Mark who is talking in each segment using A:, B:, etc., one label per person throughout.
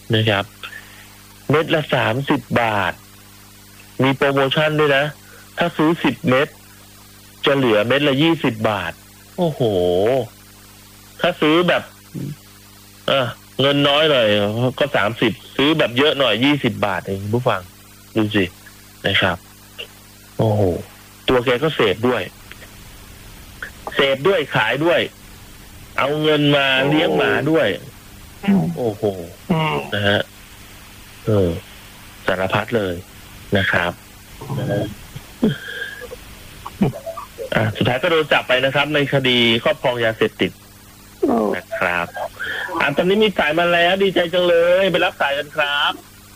A: นะครับเม็ดละ30 บาทมีโปรโมชั่นด้วยนะถ้าซื้อ10 เม็ดจะเหลือเม็ดละ20 บาทโอ้โหถ้าซื้อแบบเงินน้อยหน่อยก็30ซื้อแบบเยอะหน่อย20 บาทเองผู้ฟังดูสินะครับโอ้โหตัวแกก็เสพด้วยขายด้วยเอาเงินมาเลี้ยงหมาด้วยโอ้โหนะฮะสารพัดเลยนะครับสุดท้ายก็โดนจับไปนะครับในคดีครอบครองยาเสพติดนะครับตอนนี้มีสายมาแล้วดีใจจังเลยไปรับสายกันครับ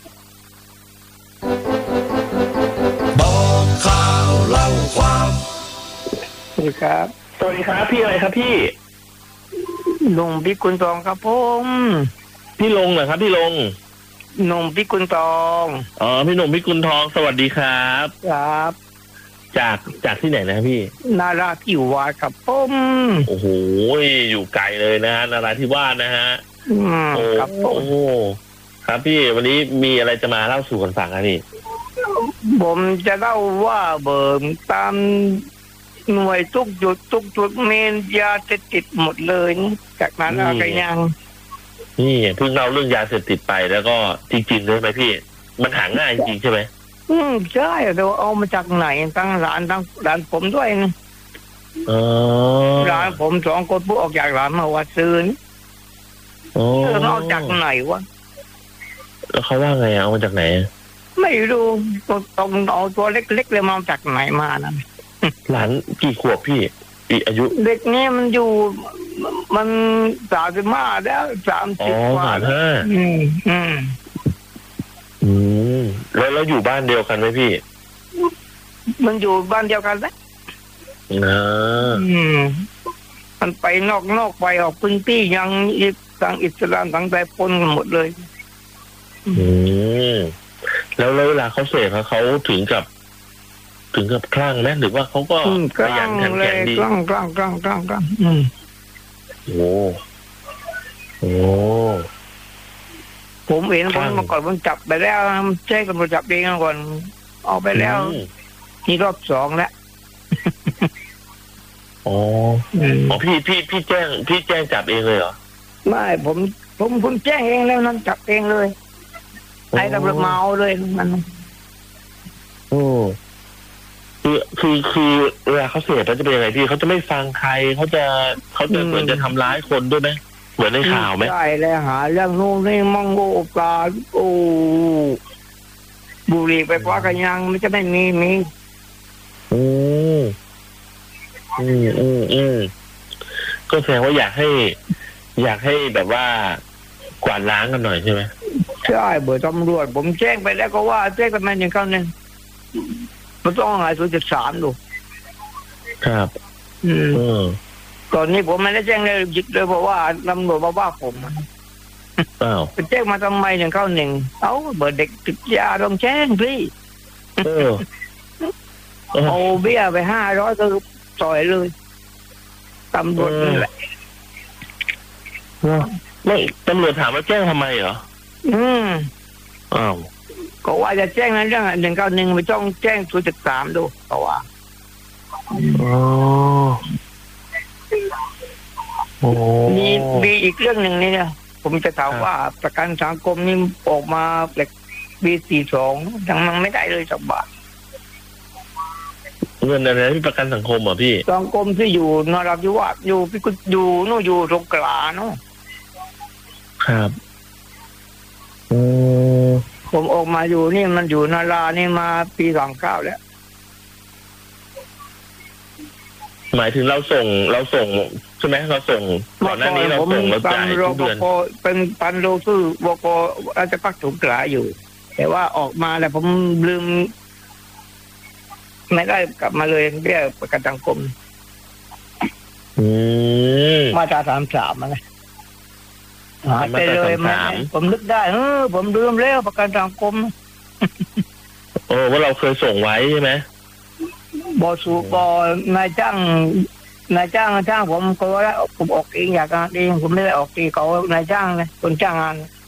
B: บอกข่าวเล่าความ
C: สวัสดีครับ
A: พี่อะไรครับพี่
C: ลุงพิกุลทองครับผม
A: พี่ลงเหรอครับพี่ลง
C: หนุ่มพิกุลทอง
A: พี่หนุ่มพิกุลทองสวัสดีครับ
C: ครับ
A: จากที่ไหนนะพี่
C: นาราธิวาสครับผม
A: โอ้โหอยู่ไกลเลยนะฮะนาราธิวาสนะฮะ
C: ครับผม
A: ครับพี่วันนี้มีอะไรจะมาเล่าสู่กันฟังครับพี่
C: ผมจะเล่าว่าเบิร์ตามหน่วยทุกจุดเมนยาเสพติดหมดเลยจากนั้นอะไรยัง
A: นี่เพิ่งเล่าเรื่องยาเสพติดไปแล้วก็จริงๆเลยไหมพี่มันหาง่ายจริงใช่ไหม
C: ใช่แต่เอามาจากไหนทั้งร้านผมด้วยนะร้านผม2 คนผู้ออกจากร้านมาว่าซื้อนี่เอาจากไหนวะ
A: แล้วเขาว่าไงเอามาจากไหน
C: ไม่รู้ต้องเอาตัวเล็กๆเลยมาจากไหนมานะ
A: หลานกี่ขวบพี่อายุ
C: เด็กนี่มันอยู่มัน35แล้ว30 กว่า
A: แล้วอยู่บ้านเดียวกันไหมพี่
C: มันอยู่บ้านเดียวกันไหมมันไปนอกไปออกพื้นที่ยังทางอิสลามทางใต้ปนกันหมดเลย
A: แล้วเวลาเขาเสพเขาถึงกับคลั่งไหมหรือว่าเขาก็
C: ขยันขันแข็งดีคลั่ง
A: โอ้
C: ผมเห็นผมมาก่อนผมจับไปแล้วใช่กันผมจับเองก่อนเอาไปแล้วนี่รอบ2แล้ว
A: พี่แจ้งจับเองเลยเหรอ
C: ไม่ผมแจ้งเองแล้วนั่นจับเองเลยให้ตำรวจมาเอาเลยมัน
A: คือเวลาเขาเสพแล้วจะเป็นยังไงพี่เขาจะไม่ฟังใครเขาจะเหมือนจะทำร้ายคนด้วยไหมเหมือนในข่าวไหม
C: ใช่แล้วหาเรื่องนู้นนี่มองโง่ปลาบุหรี่ไปคว้ากันยังมันจะไม่มี
A: ก็แสดงว่าอยากให้แบบว่ากวาดล้างกันหน่อยใช่ไหม
C: ใช่เบอร์ตำรวจผมแจ้งไปแล้วก็ว่าแจ้งกันมา1 ครั้งนึงมันต้องหาย0.3ดู
A: ครับ
C: ตอนนี้ผมไม่ได้แจ้งเลยจิตเลยเพราะว่าตำรวจมาว่าผมไปแจ้งมาทำไม191เอ้าเบอร์เด็กติดยาต้องแจ้งพี่เอาเบี้ยไป500ก็ต่อยเลยตำรวจนี่แหละ
A: ไม่ตำรวจถามว่าแจ้งทำไมเหรอ
C: ก็ว่าจะแจ้งนั้นเรื่อง191ไม่ต้องแจ้ง0.3ดูเพราะว่ามีอีกเรื่องหนึ่งนี่นะผมจะถามว่าประกันสังคมนี่ออกมาปี42ยังมันไม่ได้เลยสักบาท
A: เงินอะไรที่ประกันสังคมอ่ะพี่
C: สังคมที่อยู่นราธิวาสอยู่พี่ก็อยู่นู่นอยู่สงขลาเนาะ
A: ครับ
C: ผมออกมาอยู่นี่มันอยู่นารานี่มาปี29แล้ว
A: หมายถึงเราส่งใช่ไหมเราส่งก่อนหน้านี้เราส่งเราจ่ายทุกเดือน
C: เป็นปันโลคือบกราชภัฏสงขลาอยู่แต่ว่าออกมาแล้วผมลืมไม่ได้กลับมาเลยเรียกประกันสังคมมาตรา33มาเลยหายไปเลยผมนึกได้ผมลืมแล้วประกันสังคม
A: ว่าเราเคยส่งไว้ใช่ไหม
C: บนายจ้างผมก็ว่าผมออกเองอยากเองผมไม่ได้ออกเองเขานายจ้างเลยคนจ้างงาน